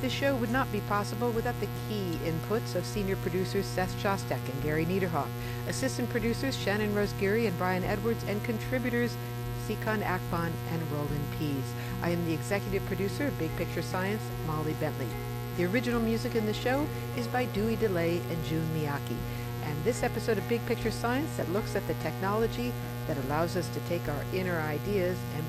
This show would not be possible without the key inputs of senior producers Seth Shostak and Gary Niederhoff, assistant producers Shannon Rose Geary and Brian Edwards, and contributors Sikon Akbon and Roland Pease. I am the executive producer of Big Picture Science, Molly Bentley. The original music in the show is by Dewey DeLay and June Miyake. And this episode of Big Picture Science that looks at the technology that allows us to take our inner ideas and